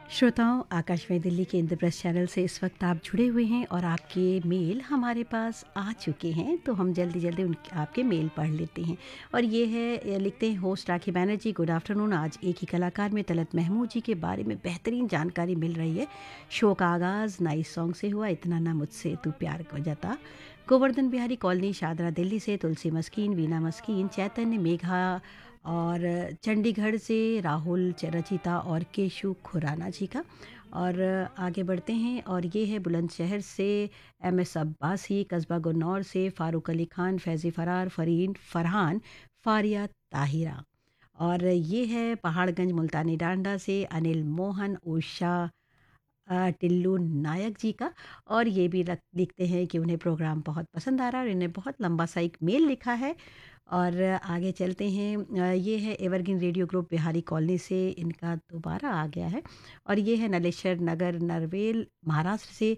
श्रोताओं, आकाशवाणी दिल्ली के इंद्रप्रस्थ चैनल से इस वक्त आप जुड़े हुए हैं और आपके मेल हमारे पास आ चुके हैं, तो हम जल्दी जल्दी उन आपके मेल पढ़ लेते हैं। और ये है, लिखते हैं होस्ट राखी बैनर्जी, गुड आफ्टरनून। आज एक ही कलाकार में तलत महमूद जी के बारे में बेहतरीन जानकारी मिल रही है। शो का आगाज़ नाइस सॉन्ग से हुआ, इतना ना मुझसे तू प्यार को जता। गोवर्धन बिहारी कॉलोनी, शादरा दिल्ली से तुलसी मस्कीन, वीना मस्कीन, चैतन्य, मेघा और चंडीगढ़ से राहुल रचिता और केशु खुराना जी का। और आगे बढ़ते हैं, और ये है बुलंदशहर से MS अब्बासी, कस्बा गुन्नौर से फ़ारूक अली खान, फैज़ी फ़रार, फ़रहान, फ़ारिया ताहिरा। और ये है पहाड़गंज मुल्तानी डांडा से अनिल मोहन, उषा टिल्लू नायक जी का। और ये भी लिखते हैं कि उन्हें प्रोग्राम बहुत पसंद आ रहा है और इन्हें बहुत लंबा सा एक मेल लिखा है। और आगे चलते हैं, ये है evergreen radio group Bihari colony से, इनका दोबारा आ गया है। और ये है नलेश्वर नगर, नरवेल, महाराष्ट्र से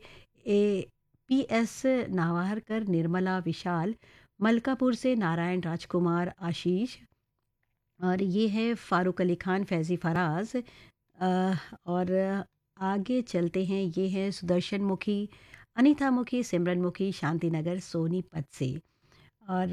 PS नावारकर, निर्मला, विशाल, मलकापुर से नारायण राजकुमार, आशीष। और ये है फ़ारूक अली खान, फैज़ी फराज। और आगे चलते हैं, ये है सुदर्शन मुखी, अनीता मुखी, सिमरन मुखी, शांति नगर, सोनीपत से। और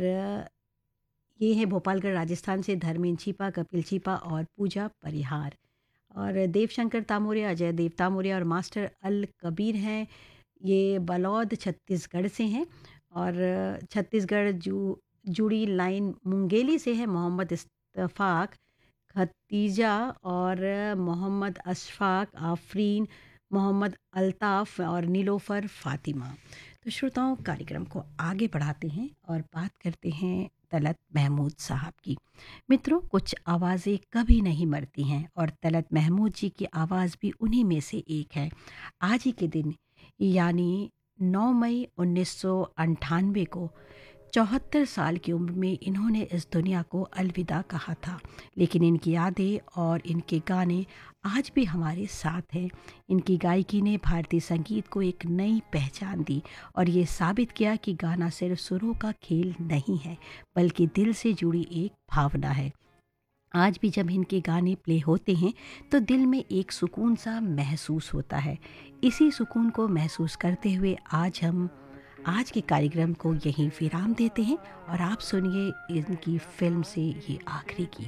ये है भोपालगढ़ राजस्थान से धर्मेंद्र छिपा, कपिल छिपा और पूजा परिहार। और देवशंकर तामोरिया, अजय देव तामोरिया और मास्टर अल कबीर हैं, ये बलौद छत्तीसगढ़ से हैं। और छत्तीसगढ़ जुड़ी लाइन मुंगेली से है मोहम्मद इस्तफाक, खतीजा और मोहम्मद अशफाक, आफरीन, मोहम्मद अल्ताफ़ और नीलोफ़र फ़ातिमा। तो श्रोताओं, कार्यक्रम को आगे बढ़ाते हैं और बात करते हैं तलत महमूद साहब की। मित्रों, कुछ आवाज़ें कभी नहीं मरती हैं और तलत महमूद जी की आवाज़ भी उन्हीं में से एक है। आज ही के दिन यानी 9 मई 1998 को 74 साल की उम्र में इन्होंने इस दुनिया को अलविदा कहा था। लेकिन इनकी यादें और इनके गाने आज भी हमारे साथ हैं। इनकी गायकी ने भारतीय संगीत को एक नई पहचान दी और ये साबित किया कि गाना सिर्फ सुरों का खेल नहीं है, बल्कि दिल से जुड़ी एक भावना है। आज भी जब इनके गाने प्ले होते हैं तो दिल में एक सुकून सा महसूस होता है। इसी सुकून को महसूस करते हुए आज के कार्यक्रम को यहीं विराम देते हैं और आप सुनिए इनकी फिल्म से ये आखिरी गीत।